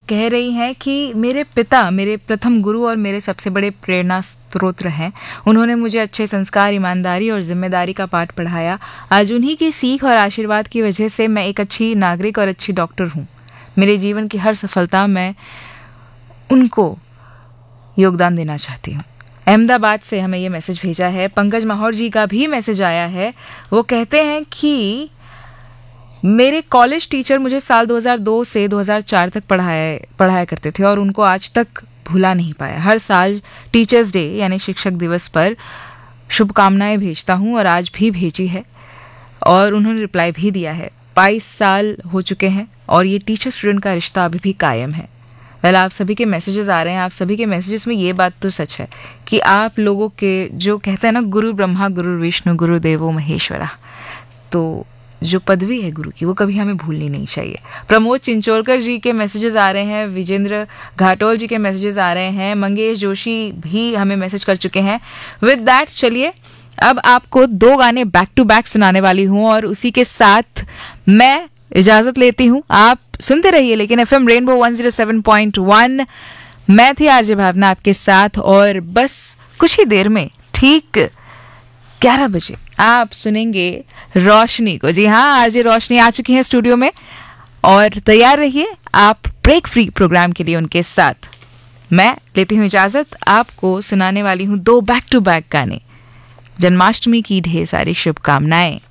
कह रही हैं कि मेरे पिता मेरे प्रथम गुरु और मेरे सबसे बड़े प्रेरणा स्रोत हैं। उन्होंने मुझे अच्छे संस्कार, ईमानदारी और जिम्मेदारी का पाठ पढ़ाया। आज उन्हीं की सीख और आशीर्वाद की वजह से मैं एक अच्छी नागरिक और अच्छी डॉक्टर हूँ। मेरे जीवन की हर सफलता मैं उनको योगदान देना चाहती हूँ। अहमदाबाद से हमें ये मैसेज भेजा है। पंकज माहौर जी का भी मैसेज आया है। वो कहते हैं कि मेरे कॉलेज टीचर मुझे साल 2002 से 2004 तक पढ़ाया करते थे और उनको आज तक भूला नहीं पाया। हर साल टीचर्स डे यानी शिक्षक दिवस पर शुभकामनाएं भेजता हूँ और आज भी भेजी है और उन्होंने रिप्लाई भी दिया है। 22 साल हो चुके हैं और ये टीचर स्टूडेंट का रिश्ता अभी भी कायम है। वेल, आप सभी के मैसेजेस आ रहे हैं। आप सभी के मैसेजेस में ये बात तो सच है कि आप लोगों के जो कहते हैं ना, गुरु ब्रह्मा गुरु विष्णु गुरु देवो महेश्वरा, तो जो पदवी है गुरु की वो कभी हमें भूलनी नहीं चाहिए। प्रमोद चिंचोलकर जी के मैसेजेस आ रहे हैं। विजेंद्र घाटोल जी के मैसेजेस आ रहे हैं। मंगेश जोशी भी हमें मैसेज कर चुके हैं। विद दैट चलिए अब आपको 2 गाने बैक टू बैक सुनाने वाली हूँ और उसी के साथ मैं इजाजत लेती हूँ। आप सुनते रहिए लेकिन FM रेनबो 107.1। मैं थी आरजे भावना आपके साथ और बस कुछ ही देर में ठीक 11 बजे आप सुनेंगे रोशनी को। जी हाँ, आज ये रोशनी आ चुकी है स्टूडियो में और तैयार रहिए आप ब्रेक फ्री प्रोग्राम के लिए उनके साथ। मैं लेती हूँ इजाजत। आपको सुनाने वाली हूँ 2 बैक टू बैक गाने। जन्माष्टमी की ढेर सारी शुभकामनाएं।